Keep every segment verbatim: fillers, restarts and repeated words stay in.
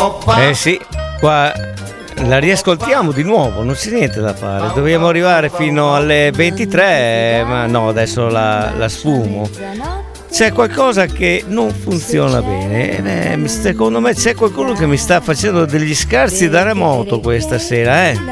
Eh sì, qua la riascoltiamo di nuovo, non c'è niente da fare. Dobbiamo arrivare fino alle ventitré, ma no, adesso la, la sfumo. C'è qualcosa che non funziona bene. Eh, secondo me c'è qualcuno che mi sta facendo degli scherzi da remoto questa sera, eh.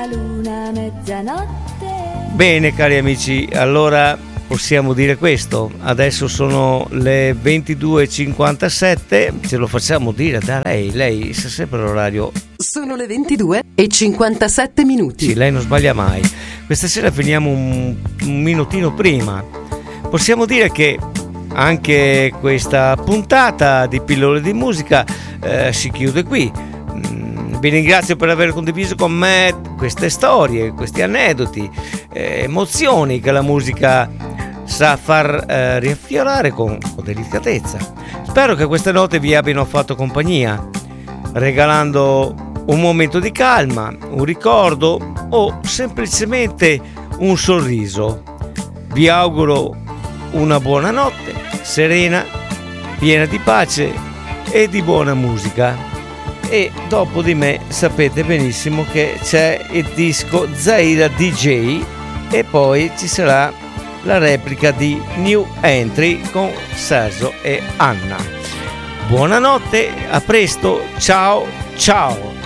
Bene, cari amici, allora possiamo dire questo. Adesso sono le ventidue e cinquantasette. Ce lo facciamo dire da lei. Lei sa sempre l'orario. Sono le ventidue e cinquantasette minuti. Sì, lei non sbaglia mai. Questa sera finiamo un, un minutino prima. Possiamo dire che anche questa puntata di Pillole di Musica eh, si chiude qui. Mm, vi ringrazio per aver condiviso con me queste storie, questi aneddoti, eh, emozioni che la musica sa far eh, riaffiorare con, con delicatezza. Spero che queste note vi abbiano fatto compagnia, regalando un momento di calma, un ricordo o semplicemente un sorriso. Vi auguro una buona notte, serena, piena di pace e di buona musica. E dopo di me sapete benissimo che c'è il disco Zaira D J e poi ci sarà la replica di New Entry con Sergio e Anna. Buonanotte, a presto, ciao ciao.